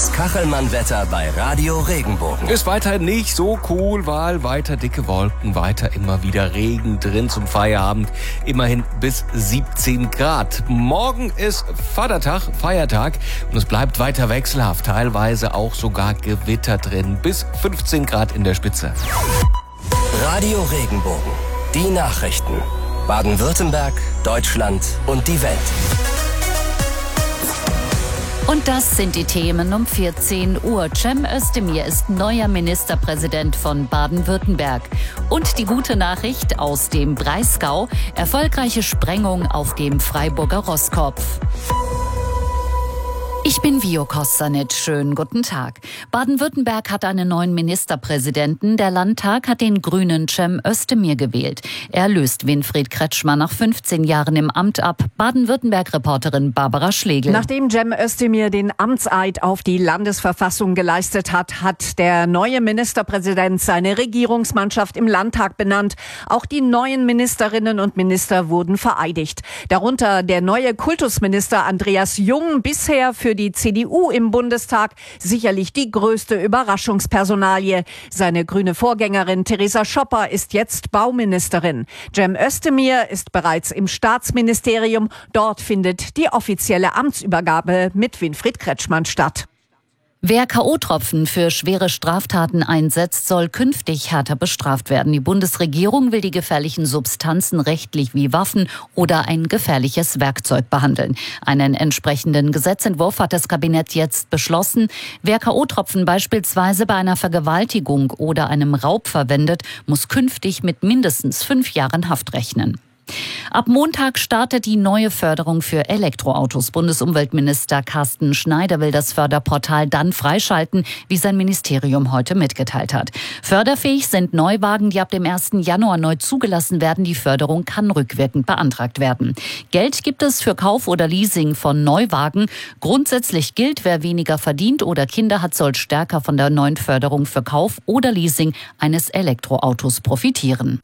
Das Kachelmann-Wetter bei Radio Regenbogen. Ist weiter nicht so cool, weil weiter dicke Wolken, weiter immer wieder Regen drin zum Feierabend. Immerhin bis 17 Grad. Morgen ist Vatertag, Feiertag und es bleibt weiter wechselhaft. Teilweise auch sogar Gewitter drin. Bis 15 Grad in der Spitze. Radio Regenbogen. Die Nachrichten. Baden-Württemberg, Deutschland und die Welt. Und das sind die Themen um 14 Uhr. Cem Özdemir ist neuer Ministerpräsident von Baden-Württemberg. Und die gute Nachricht aus dem Breisgau: erfolgreiche Sprengung auf dem Freiburger Rosskopf. Ich bin Vio Kostanic. Schönen guten Tag. Baden-Württemberg hat einen neuen Ministerpräsidenten. Der Landtag hat den Grünen Cem Özdemir gewählt. Er löst Winfried Kretschmer nach 15 Jahren im Amt ab. Baden-Württemberg-Reporterin Barbara Schlegel. Nachdem Cem Özdemir den Amtseid auf die Landesverfassung geleistet hat, hat der neue Ministerpräsident seine Regierungsmannschaft im Landtag benannt. Auch die neuen Ministerinnen und Minister wurden vereidigt. Darunter der neue Kultusminister Andreas Jung, bisher für die CDU im Bundestag sicherlich die größte Überraschungspersonalie. Seine grüne Vorgängerin Theresa Schopper ist jetzt Bauministerin. Cem Özdemir ist bereits im Staatsministerium. Dort findet die offizielle Amtsübergabe mit Winfried Kretschmann statt. Wer K.O.-Tropfen für schwere Straftaten einsetzt, soll künftig härter bestraft werden. Die Bundesregierung will die gefährlichen Substanzen rechtlich wie Waffen oder ein gefährliches Werkzeug behandeln. Einen entsprechenden Gesetzentwurf hat das Kabinett jetzt beschlossen. Wer K.O.-Tropfen beispielsweise bei einer Vergewaltigung oder einem Raub verwendet, muss künftig mit mindestens 5 Jahren Haft rechnen. Ab Montag startet die neue Förderung für Elektroautos. Bundesumweltminister Carsten Schneider will das Förderportal dann freischalten, wie sein Ministerium heute mitgeteilt hat. Förderfähig sind Neuwagen, die ab dem 1. Januar neu zugelassen werden. Die Förderung kann rückwirkend beantragt werden. Geld gibt es für Kauf oder Leasing von Neuwagen. Grundsätzlich gilt, wer weniger verdient oder Kinder hat, soll stärker von der neuen Förderung für Kauf oder Leasing eines Elektroautos profitieren.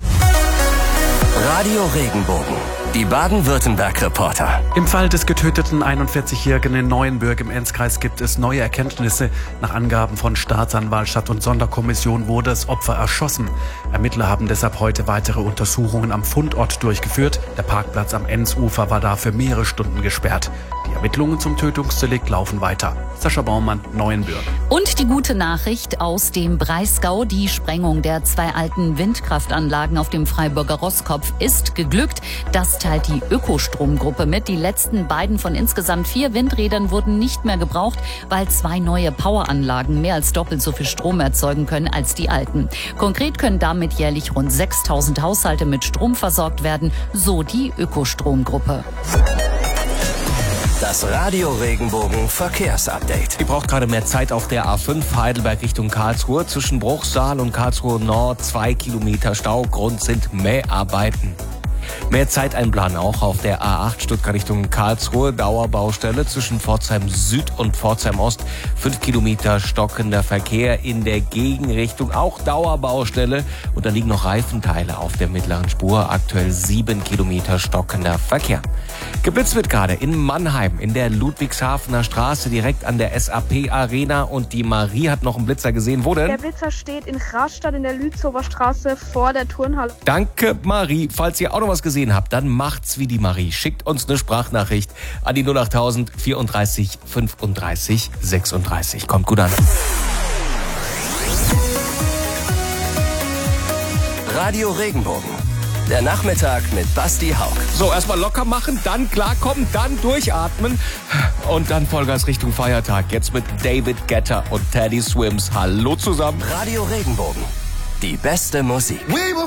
Radio Regenbogen. Die Baden-Württemberg-Reporter. Im Fall des getöteten 41-Jährigen in Neuenbürg im Enzkreis gibt es neue Erkenntnisse. Nach Angaben von Staatsanwaltschaft und Sonderkommission wurde das Opfer erschossen. Ermittler haben deshalb heute weitere Untersuchungen am Fundort durchgeführt. Der Parkplatz am Enzufer war dafür mehrere Stunden gesperrt. Die Ermittlungen zum Tötungsdelikt laufen weiter. Sascha Baumann, Neuenbürg. Und die gute Nachricht aus dem Breisgau: die Sprengung der 2 alten Windkraftanlagen auf dem Freiburger Rosskopf ist geglückt. Das teilt die Ökostromgruppe mit. Die letzten beiden von insgesamt 4 Windrädern wurden nicht mehr gebraucht, weil 2 neue Poweranlagen mehr als doppelt so viel Strom erzeugen können als die alten. Konkret können damit jährlich rund 6.000 Haushalte mit Strom versorgt werden, so die Ökostromgruppe. Das Radio Regenbogen Verkehrsupdate. Ihr braucht gerade mehr Zeit auf der A5 Heidelberg Richtung Karlsruhe. Zwischen Bruchsal und Karlsruhe Nord 2 Kilometer Stau. Grund sind Mäharbeiten. Mehr Zeit einplanen auch auf der A8 Stuttgart Richtung Karlsruhe. Dauerbaustelle zwischen Pforzheim Süd und Pforzheim Ost. 5 Kilometer stockender Verkehr in der Gegenrichtung. Auch Dauerbaustelle. Und da liegen noch Reifenteile auf der mittleren Spur. Aktuell 7 Kilometer stockender Verkehr. Geblitzt wird gerade in Mannheim in der Ludwigshafener Straße direkt an der SAP Arena. Und die Marie hat noch einen Blitzer gesehen. Wo denn? Der Blitzer steht in Rastatt in der Lützower Straße vor der Turnhalle. Danke, Marie. Falls ihr auch noch was gesehen habt, dann macht's wie die Marie. Schickt uns eine Sprachnachricht an die 08000 34 35 36. Kommt gut an. Radio Regenbogen. Der Nachmittag mit Basti Hauck. So, erstmal locker machen, dann klarkommen, dann durchatmen und dann Vollgas Richtung Feiertag. Jetzt mit David Guetta und Teddy Swims. Hallo zusammen. Radio Regenbogen. Die beste Musik. We were